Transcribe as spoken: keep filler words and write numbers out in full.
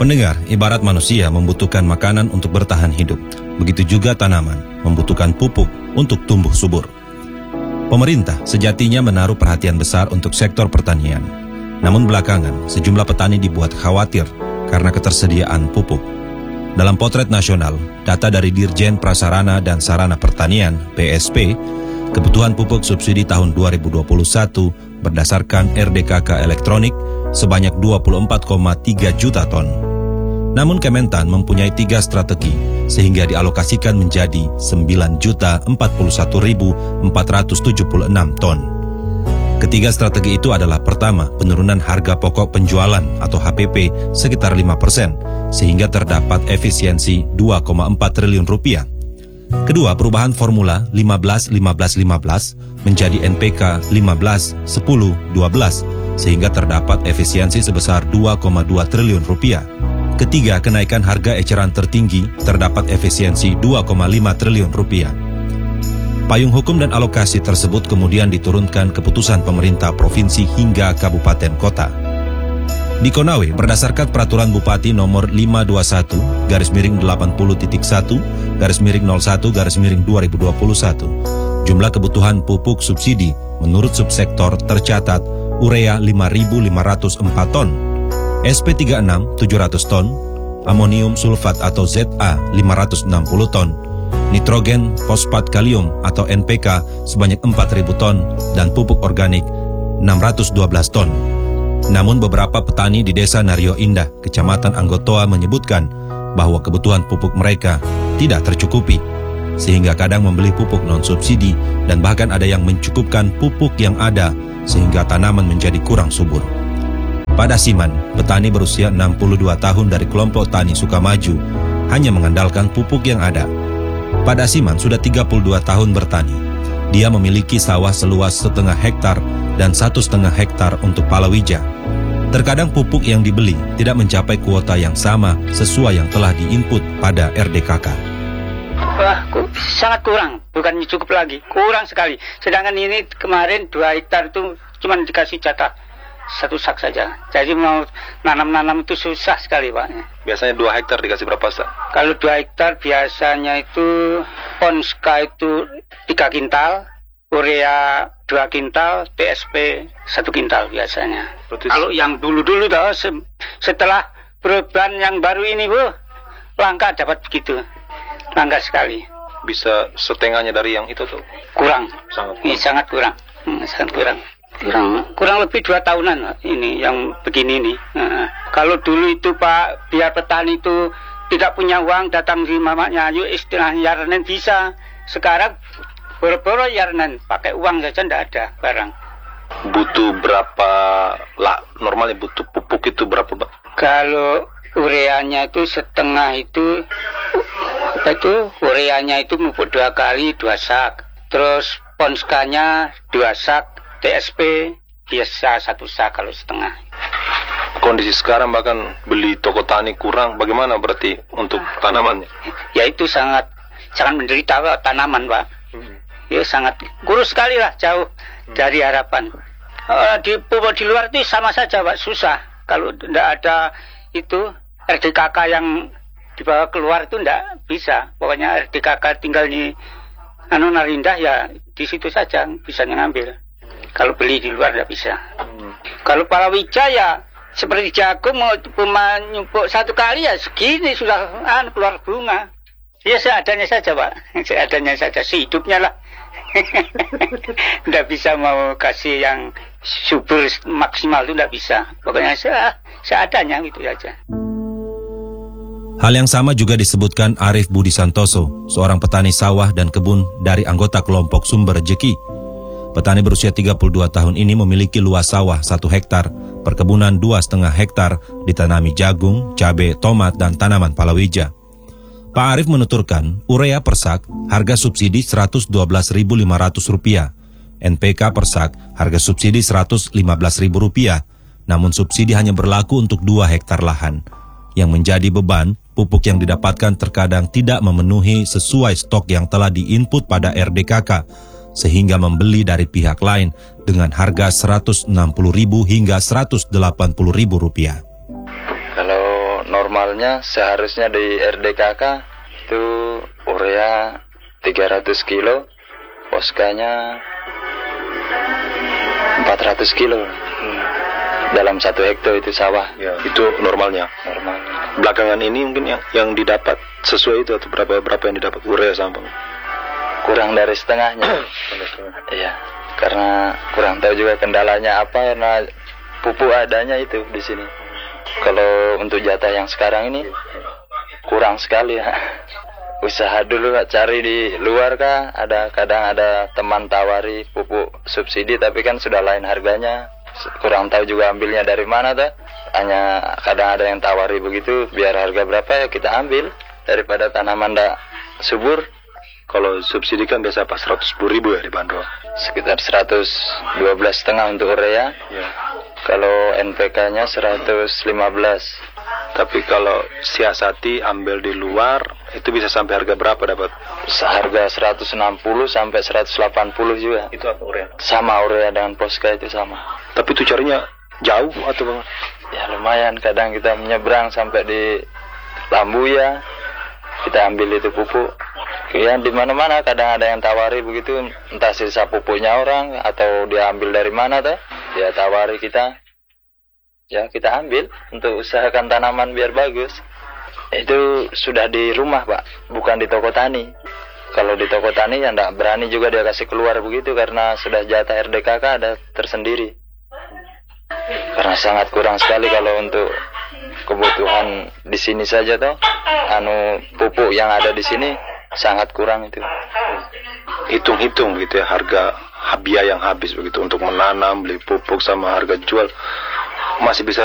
Pendengar, ibarat manusia membutuhkan makanan untuk bertahan hidup, begitu juga tanaman membutuhkan pupuk untuk tumbuh subur. Pemerintah sejatinya menaruh perhatian besar untuk sektor pertanian. Namun belakangan, sejumlah petani dibuat khawatir karena ketersediaan pupuk. Dalam potret nasional, data dari Dirjen Prasarana dan Sarana Pertanian (P S P), kebutuhan pupuk subsidi tahun dua ribu dua puluh satu berdasarkan R D K K elektronik sebanyak dua puluh empat koma tiga juta ton. Namun Kementan mempunyai tiga strategi sehingga dialokasikan menjadi sembilan juta empat puluh satu ribu empat ratus tujuh puluh enam ton. Ketiga strategi itu adalah: pertama, penurunan harga pokok penjualan atau H P P sekitar lima persen sehingga terdapat efisiensi dua koma empat triliun rupiah. Kedua, perubahan formula lima belas lima belas lima belas menjadi N P K lima belas sepuluh dua belas sehingga terdapat efisiensi sebesar dua koma dua triliun rupiah. Ketiga, kenaikan harga eceran tertinggi terdapat efisiensi dua koma lima triliun rupiah. Payung hukum dan alokasi tersebut kemudian diturunkan keputusan pemerintah provinsi hingga kabupaten kota. Di Konawe, berdasarkan peraturan Bupati nomor lima dua satu garis miring delapan puluh titik satu garis miring nol satu garis miring dua ribu dua puluh satu, jumlah kebutuhan pupuk subsidi menurut subsektor tercatat urea lima ribu lima ratus empat ton, S P tiga puluh enam tujuh ratus ton, amonium sulfat atau Z A lima ratus enam puluh ton, nitrogen fosfat kalium atau N P K sebanyak empat ribu ton, dan pupuk organik enam ratus dua belas ton. Namun beberapa petani di Desa Nario Indah, Kecamatan Anggotoa menyebutkan bahwa kebutuhan pupuk mereka tidak tercukupi, sehingga kadang membeli pupuk non-subsidi dan bahkan ada yang mencukupkan pupuk yang ada sehingga tanaman menjadi kurang subur. Pada Siman, petani berusia enam puluh dua tahun dari kelompok Tani Sukamaju hanya mengandalkan pupuk yang ada. Pada Siman sudah tiga puluh dua tahun bertani. Dia memiliki sawah seluas setengah hektar dan satu setengah hektar untuk palawija. Terkadang pupuk yang dibeli tidak mencapai kuota yang sama sesuai yang telah diinput pada R D K K. Wah, sangat kurang, bukan cukup lagi, kurang sekali. Sedangkan ini kemarin dua hektar itu cuma dikasih jatah satu sak saja. Jadi mau nanam-nanam itu susah sekali, Pak. Biasanya dua hektar dikasih berapa sak? Kalau dua hektar biasanya itu Ponska itu tiga kintal, urea dua kintal, P S P satu kintal biasanya. Berarti kalau yang dulu-dulu toh, se- setelah perubahan yang baru ini, Bu, langka dapat begitu. Langka sekali. Bisa setengahnya dari yang itu tuh? Kurang. Sangat kurang. Ini sangat kurang. Hmm, sangat kurang. Kurang, kurang lebih dua tahunan ini yang begini nih. Nah, kalau dulu itu Pak, biar petani itu tidak punya uang datang di mamanya, yuk istilahnya yarnen bisa. Sekarang boro-boro yarnen, pakai uang saja tidak ada barang. Butuh berapa lah? Normalnya butuh pupuk itu berapa, Pak? Kalau ureanya itu setengah itu, apa itu ureanya itu pupuk dua kali dua sak, terus ponskanya dua sak. T S P biasa satu sak kalau setengah. Kondisi sekarang bahkan beli toko tani kurang, bagaimana berarti untuk tanamannya? Ya itu sangat sangat menderita Pak, tanaman Pak. Hmm. Ya sangat kurus sekali lah, jauh hmm. dari harapan. Uh, di pupuk di luar itu sama saja Pak, susah. Kalau tidak ada itu R D K K yang dibawa keluar itu tidak bisa. Pokoknya R D K K tinggal di anu Narindah ya di situ saja bisa ngambil. Kalau beli di luar tidak bisa. Hmm. Kalau palawija ya seperti jagung mau cuma nyumpuk satu kali ya segini sudah an, keluar bunga. Ya seadanya saja Pak, seadanya saja, hidupnya lah. Tidak bisa mau kasih yang subur maksimal itu tidak bisa. Pokoknya se seadanya gitu saja. Hal yang sama juga disebutkan Arif Budi Santoso, seorang petani sawah dan kebun dari anggota kelompok Sumber Rejeki. Petani berusia tiga puluh dua tahun ini memiliki luas sawah satu hektar, perkebunan dua setengah hektar, ditanami jagung, cabai, tomat, dan tanaman palawija. Pak Arif menuturkan, urea per sak harga subsidi seratus dua belas ribu lima ratus rupiah, N P K per sak harga subsidi seratus lima belas ribu rupiah, namun subsidi hanya berlaku untuk dua hektar lahan. Yang menjadi beban, pupuk yang didapatkan terkadang tidak memenuhi sesuai stok yang telah diinput pada R D K K, sehingga membeli dari pihak lain dengan harga seratus enam puluh ribu hingga seratus delapan puluh ribu rupiah. Kalau normalnya seharusnya di R D K K itu urea tiga ratus kilo, poskanya empat ratus kilo hmm. dalam satu hektar itu sawah. Ya, itu normalnya. Normal. Belakangan ini mungkin yang yang didapat sesuai itu atau berapa berapa yang didapat urea sama? Kurang dari setengahnya. Iya, karena kurang tahu juga kendalanya apa, karena pupuk adanya itu di sini. Kalau untuk jatah yang sekarang ini kurang sekali ya. Usaha dulu Kak, cari di luar Kak, ada kadang ada teman tawari pupuk subsidi tapi kan sudah lain harganya. Kurang tahu juga ambilnya dari mana tuh. Hanya kadang ada yang tawari begitu, biar harga berapa ya kita ambil daripada tanaman ndak subur. Kalau subsidi kan biasa pas seratus sepuluh ribu ya di Bandung. Sekitar seratus dua belas setengah untuk urea. Ya. Kalau N P K-nya seratus lima belas. Tapi kalau siasati ambil di luar itu bisa sampai harga berapa dapat? Seharga seratus enam puluh sampai seratus delapan puluh juga. Itu apa urea? Sama urea dengan Posca itu sama. Tapi itu carinya jauh atau bagaimana? Ya lumayan, kadang kita menyeberang sampai di Lambuya. Kita ambil itu pupuk. Ya di mana-mana kadang ada yang tawari begitu, entah sisa pupuknya orang atau dia ambil dari mana tuh. Dia tawari kita. Ya kita ambil untuk usahakan tanaman biar bagus. Itu sudah di rumah Pak, bukan di toko tani. Kalau di toko tani ya enggak berani juga dia kasih keluar begitu, karena sudah jatah R D K K ada tersendiri. Karena sangat kurang sekali kalau untuk kebutuhan di sini saja toh, anu pupuk yang ada di sini sangat kurang itu. Hitung-hitung gitu ya, harga biaya yang habis begitu untuk menanam, beli pupuk sama harga jual masih bisa